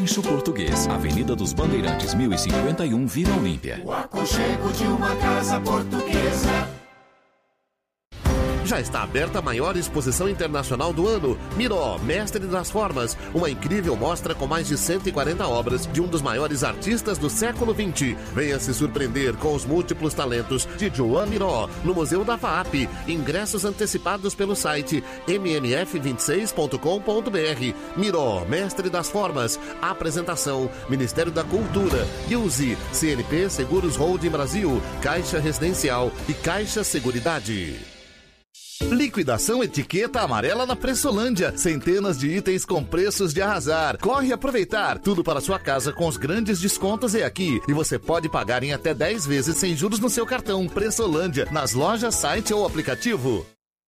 Rancho Português, Avenida dos Bandeirantes, 1051, Vila Olímpia. O aconchego de uma casa portuguesa. Já está aberta a maior exposição internacional do ano, Miró, Mestre das Formas, uma incrível mostra com mais de 140 obras de um dos maiores artistas do século XX. Venha se surpreender com os múltiplos talentos de Joan Miró, no Museu da FAAP. Ingressos antecipados pelo site mmf26.com.br. Miró, Mestre das Formas. Apresentação, Ministério da Cultura, Use, CNP Seguros Holding Brasil, Caixa Residencial e Caixa Seguridade. Liquidação Etiqueta Amarela na Pressolândia. Centenas de itens com preços de arrasar. Corre aproveitar. Tudo para sua casa com os grandes descontos é aqui. E você pode pagar em até 10 vezes sem juros no seu cartão. Pressolândia, nas lojas, site ou aplicativo.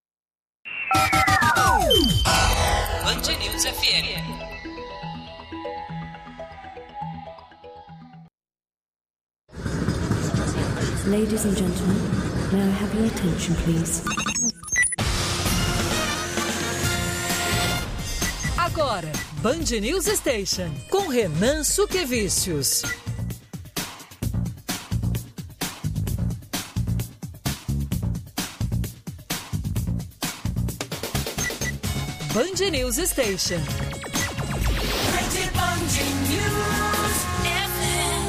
Band News FM. Ladies and gentlemen, may I have your attention, please? Agora, Band News Station, com Renan Suquevicius. Band News Station. Band News FM.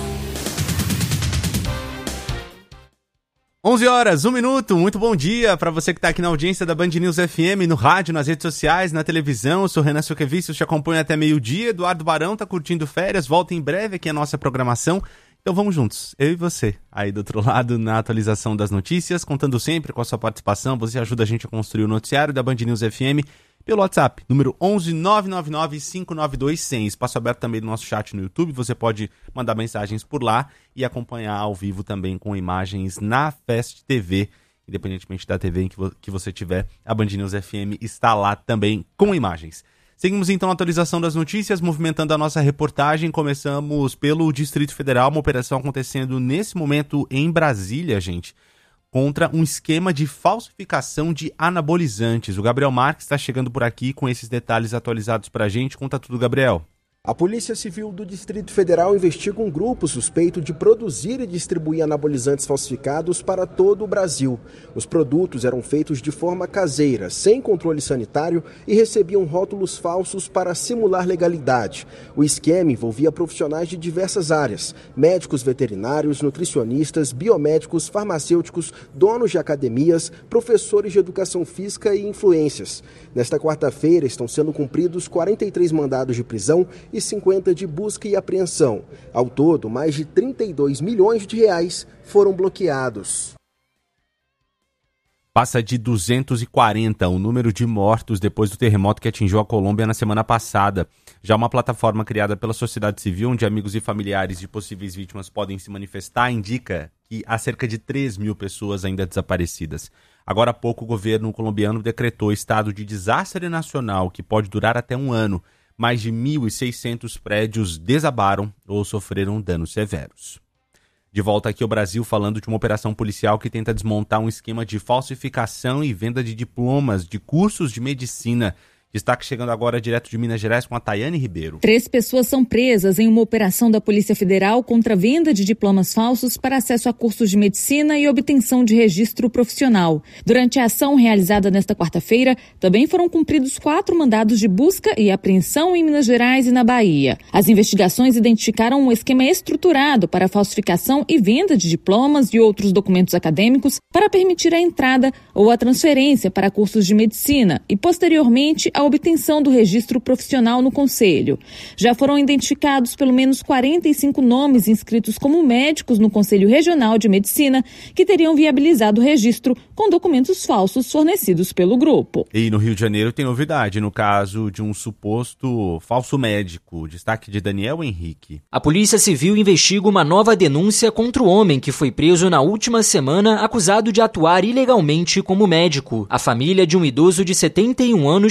11 horas, 1 minuto, muito bom dia para você que está aqui na audiência da Band News FM, no rádio, nas redes sociais, na televisão. Eu sou Renan Suquevicius, te acompanho até meio-dia. Eduardo Barão tá curtindo férias, volta em breve aqui a nossa programação. Então vamos juntos, eu e você, aí do outro lado, na atualização das notícias, contando sempre com a sua participação. Você ajuda a gente a construir o noticiário da Band News FM pelo WhatsApp, número 11-999-592-100. Espaço aberto também no nosso chat no YouTube, você pode mandar mensagens por lá e acompanhar ao vivo também com imagens na Fest TV. Independentemente da TV em que você tiver, a Band News FM está lá também com imagens. Seguimos então a atualização das notícias, movimentando a nossa reportagem. Começamos pelo Distrito Federal, uma operação acontecendo nesse momento em Brasília, gente, contra um esquema de falsificação de anabolizantes. O Gabriel Marques está chegando por aqui com esses detalhes atualizados para a gente. Conta tudo, Gabriel. A Polícia Civil do Distrito Federal investiga um grupo suspeito de produzir e distribuir anabolizantes falsificados para todo o Brasil. Os produtos eram feitos de forma caseira, sem controle sanitário e recebiam rótulos falsos para simular legalidade. O esquema envolvia profissionais de diversas áreas: médicos veterinários, nutricionistas, biomédicos, farmacêuticos, donos de academias, professores de educação física e influências. Nesta quarta-feira estão sendo cumpridos 43 mandados de prisão e 50 de busca e apreensão. Ao todo, mais de 32 milhões de reais foram bloqueados. Passa de 240 o número de mortos depois do terremoto que atingiu a Colômbia na semana passada. Já uma plataforma criada pela sociedade civil, onde amigos e familiares de possíveis vítimas podem se manifestar, indica que há cerca de 3 mil pessoas ainda desaparecidas. Agora há pouco, o governo colombiano decretou estado de desastre nacional, que pode durar até um ano. Mais de 1.600 prédios desabaram ou sofreram danos severos. De volta aqui ao Brasil, falando de uma operação policial que tenta desmontar um esquema de falsificação e venda de diplomas de cursos de medicina. Destaque chegando agora direto de Minas Gerais com a Tayane Ribeiro. 3 pessoas são presas em uma operação da Polícia Federal contra a venda de diplomas falsos para acesso a cursos de medicina e obtenção de registro profissional. Durante a ação realizada nesta quarta-feira, também foram cumpridos 4 mandados de busca e apreensão em Minas Gerais e na Bahia. As investigações identificaram um esquema estruturado para a falsificação e venda de diplomas e outros documentos acadêmicos para permitir a entrada ou a transferência para cursos de medicina e, posteriormente, a obtenção do registro profissional no Conselho. Já foram identificados pelo menos 45 nomes inscritos como médicos no Conselho Regional de Medicina que teriam viabilizado o registro com documentos falsos fornecidos pelo grupo. E no Rio de Janeiro tem novidade no caso de um suposto falso médico. Destaque de Daniel Henrique. A Polícia Civil investiga uma nova denúncia contra o homem que foi preso na última semana acusado de atuar ilegalmente como médico. A família de um idoso de 71 anos aponta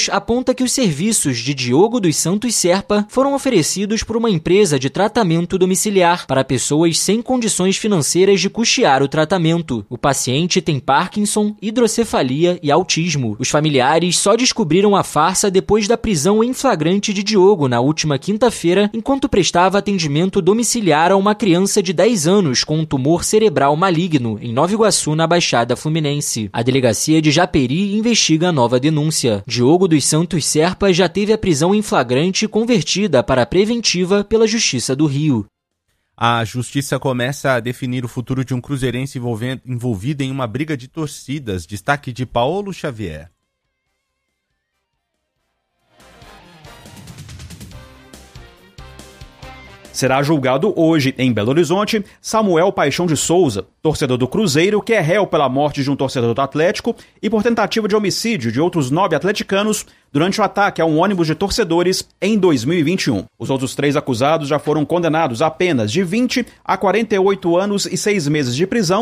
conta que os serviços de Diogo dos Santos Serpa foram oferecidos por uma empresa de tratamento domiciliar para pessoas sem condições financeiras de custear o tratamento. O paciente tem Parkinson, hidrocefalia e autismo. Os familiares só descobriram a farsa depois da prisão em flagrante de Diogo na última quinta-feira, enquanto prestava atendimento domiciliar a uma criança de 10 anos com um tumor cerebral maligno em Nova Iguaçu, na Baixada Fluminense. A delegacia de Japeri investiga a nova denúncia. Diogo dos Santos Serpa já teve a prisão em flagrante convertida para preventiva pela Justiça do Rio. A justiça começa a definir o futuro de um cruzeirense envolvido em uma briga de torcidas. Destaque de Paulo Xavier. Será julgado hoje, em Belo Horizonte, Samuel Paixão de Souza, torcedor do Cruzeiro, que é réu pela morte de um torcedor do Atlético e por tentativa de homicídio de outros 9 atleticanos durante o ataque a um ônibus de torcedores em 2021. Os outros 3 acusados já foram condenados a penas de 20 a 48 anos e 6 meses de prisão